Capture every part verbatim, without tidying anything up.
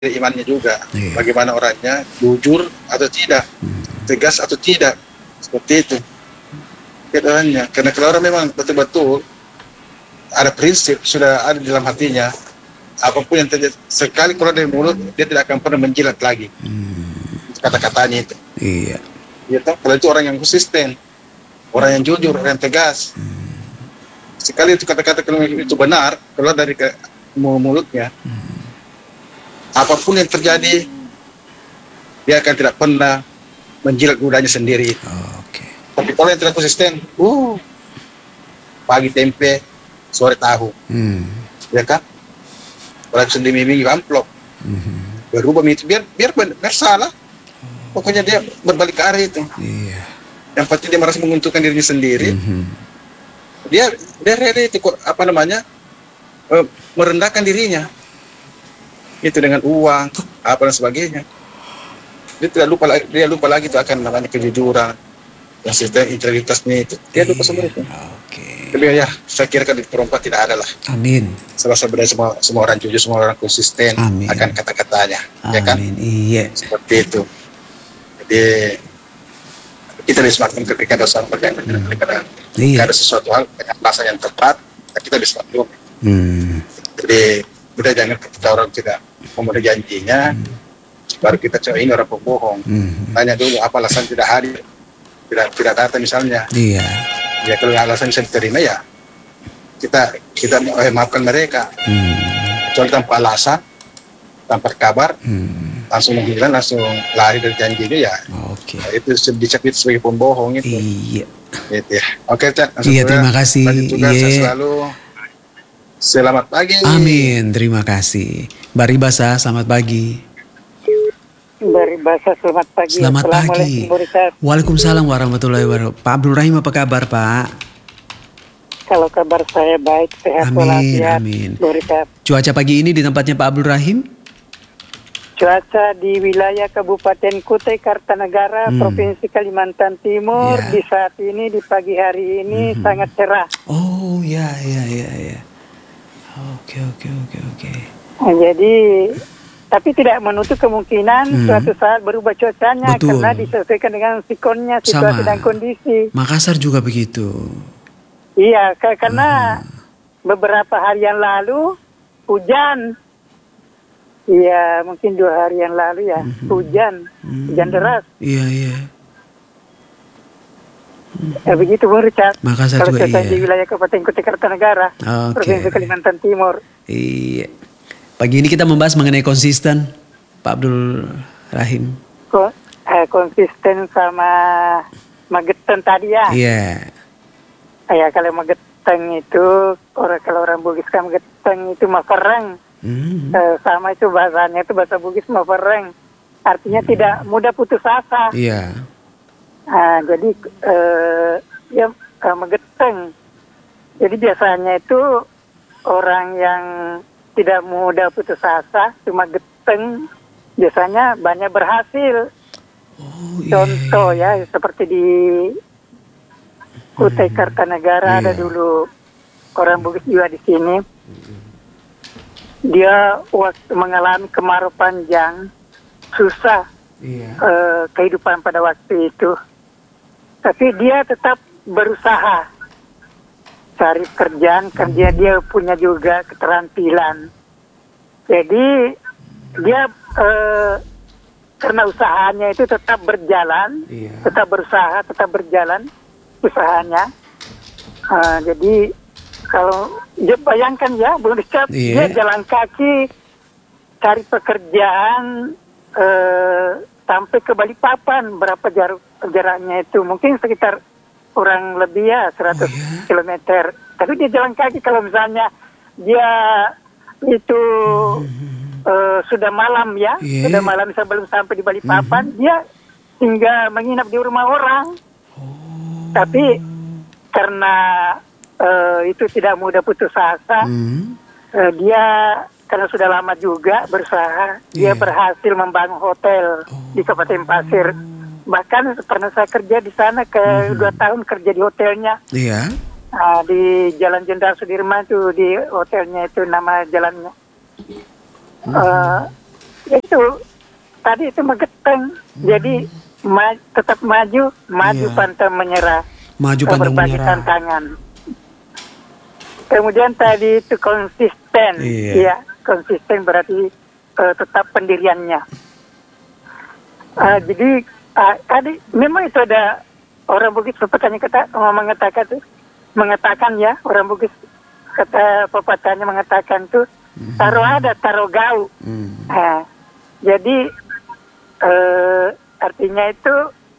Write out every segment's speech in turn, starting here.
imannya juga. Iya. Bagaimana orangnya, jujur atau tidak, Hmm. tegas atau tidak, seperti itu. Keadaannya, karena kalau orang memang betul-betul ada prinsip, sudah ada di dalam hatinya, apapun yang terjadi, sekali keluar dari mulut, dia tidak akan pernah menjilat lagi. Hmm. Kata-katanya itu. Iya. Ya, toh, kalau itu orang yang konsisten, orang yang jujur, orang yang tegas. Hmm. Sekali itu kata-kata kalau itu benar, keluar dari ke mulutnya, Hmm. apapun yang terjadi, dia akan tidak pernah menjilat ludahnya sendiri. Oh, oke. Tapi kalau yang tidak konsisten, uh, pagi tempe, sore tahu, Hmm. ya kan? Kalau sendiri minggu amplop, Hmm. berubah itu biar biar benar salah. Pokoknya dia berbalik ke arah itu. Iya. Yang penting dia merasa menguntungkan dirinya sendiri. Hmm. Dia dia ready itu apa namanya eh, merendahkan dirinya. Itu dengan uang, apa dan sebagainya. Dia tidak lupa lagi, dia lupa lagi itu akan namanya kejujuran, yang sistem integritasnya itu. Dia lupa semua itu. Oke. Tapi ya, saya kira kan di perempuan tidak ada lah. Amin. Sebab sebenarnya semua semua orang jujur, semua orang konsisten Amin. akan kata-katanya, ya kan? Amin. Iya. Seperti itu. Jadi kita disemakin ketika ada sampel yang ketika Iya. ada sesuatu hal dengan bahasa yang tepat, kita bisa maklum. Hmm. Jadi kita jangan ketika orang tidak memenuhi janjinya, Hmm. baru kita coba ini orang pembohong. Hmm. Tanya dulu apa alasan tidak hadir, tidak tidak datang misalnya. Iya. Ya kalau alasan bisa diterima ya kita kita eh, maafkan mereka. Hmm. Kecuali tanpa alasan, tanpa kabar, Hmm. langsung menghilang, langsung lari dari janjinya ya. Oke. Nah, itu dicap itu sebagai pembohong itu. Iya. Gitu ya. Oke, Cak. Iya, terima kasih. Lanjut juga, Iya. saya selalu selamat pagi. Amin. Terima kasih. Mbak Ribasa, selamat pagi. Baribasa, selamat pagi. Selamat pagi. Assalamualaikum, Bu Richard. Waalaikumsalam warahmatullahi wabarakatuh. Pak Abdul Rahim apa kabar, Pak? Kalau kabar saya baik, sehat Amin, walafiat, amin. Bu Richard. Cuaca pagi ini di tempatnya Pak Abdul Rahim? Cuaca di wilayah Kabupaten Kutai Kartanegara, Hmm. Provinsi Kalimantan Timur, Ya. di saat ini, di pagi hari ini, Mhm. sangat cerah. Oh, ya, ya, ya, ya. Oke, oke, oke, oke. Nah, jadi, tapi tidak menutup kemungkinan Hmm. suatu saat berubah cuacanya, Betul. karena disesuaikan dengan sikonnya, situasi Sama. dan kondisi. Makassar juga begitu. Iya, ka- karena Hmm. beberapa hari yang lalu hujan. Iya, mungkin dua hari yang lalu ya, Mhm. hujan, Hmm. hujan deras. Iya, iya. Ya, begitu Bu Richard. Makassar Kalau juga cuaca iya. di wilayah Kabupaten Kutai Kartanegara, Oke. Provinsi Kalimantan Timur. Iya. Pagi ini kita membahas mengenai konsisten, Pak Abdul Rahim. Kok eh, konsisten sama Magetan tadi ya? Iya. Ya, kalau Magetan itu, orang kalau orang Bugis kan Magetan itu mafereng. Hmm. Eh, sama itu bahasanya itu bahasa Bugis mafereng. Artinya tidak mudah putus asa. Iya. Nah, jadi eh, ya eh, Magetan. Jadi biasanya itu orang yang tidak mudah putus asa, cuma geteng, biasanya banyak berhasil. Oh, iya. Contoh ya, seperti di Kutai Kartanegara ada Iya. dulu orang Bugis juga di sini. Dia waktu mengalami kemarau panjang, susah Iya. eh, kehidupan pada waktu itu. Tapi dia tetap berusaha cari kerjaan, kerja dia punya juga keterampilan. Jadi dia eh, karena usahanya itu tetap berjalan, Iya. tetap berusaha, tetap berjalan usahanya. Eh, jadi kalau ya bayangkan ya, Bung Richard, Iya. dia jalan kaki cari pekerjaan eh, sampai ke Balikpapan, berapa jarak jaraknya itu? Mungkin sekitar kurang lebih ya seratus Oh, ya? kilometer. Tapi dia jalan kaki kalau misalnya dia itu eh, sudah malam ya, Iya. sudah malam bisa belum sampai di Balikpapan, dia tinggal menginap di rumah orang. Oh. Tapi karena eh, itu tidak mudah putus asa, Hmm. eh, dia karena sudah lama juga berusaha, dia Iya. berhasil membangun hotel Oh. di Kabupaten Pasir. Bahkan pernah saya kerja di sana ke Mhm. dua tahun kerja di hotelnya. Iya. Ah, di Jalan Jenderal Sudirman itu, di hotelnya itu nama jalannya. Eh, itu tadi itu megeteng. Jadi ma tetap maju, maju Iya. pantang menyerah. Maju ke pantang berbagai menyerah. tantangan. Kemudian tadi itu konsisten, Iya. ya konsisten berarti eh, tetap pendiriannya. Eh, jadi ah, tadi memang itu ada orang Bugis pepatahnya kata mengatakan tuh mengatakan ya orang Bugis kata pepatahnya mengatakan tuh taruh ada taruh gau. Hmm. Nah, jadi eh, artinya itu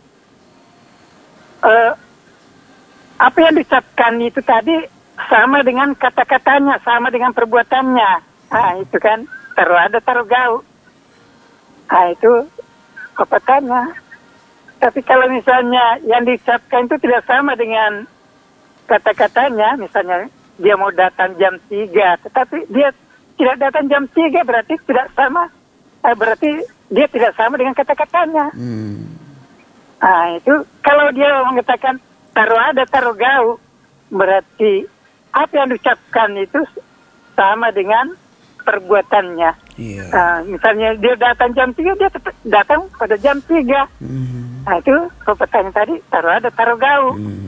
eh, apa yang diucapkan itu tadi sama dengan kata-katanya, sama dengan perbuatannya. Nah, itu kan taruh ada taruh gau. Nah, itu pepatahnya. Tapi kalau misalnya yang diucapkan itu tidak sama dengan kata-katanya, misalnya dia mau datang jam tiga, tetapi dia tidak datang jam tiga berarti tidak sama, eh, berarti dia tidak sama dengan kata-katanya. Hmm. Nah itu kalau dia mengatakan taruh ada taruh gau, berarti apa yang diucapkan itu sama dengan perbuatannya. Iya. Nah, misalnya dia datang jam tiga, dia tetap datang pada jam tiga. Hmm. Nah itu pepatahnya tadi taruh ada taruh gau. Hmm.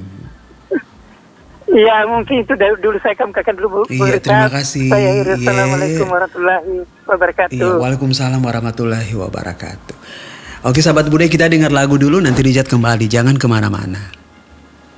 Ya mungkin itu dari dulu saya kemukakan dulu Bu. Iya, Bu terima Rita. kasih. Saya Iya. Assalamualaikum warahmatullahi wabarakatuh. Iya, waalaikumsalam warahmatullahi wabarakatuh. Oke sahabat budaya, kita dengar lagu dulu, nanti Rijat kembali, jangan kemana-mana.